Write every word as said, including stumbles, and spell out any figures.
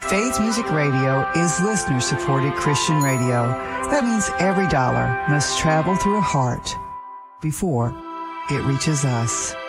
Faith Music Radio is listener-supported Christian radio. That means every dollar must travel through a heart before it reaches us.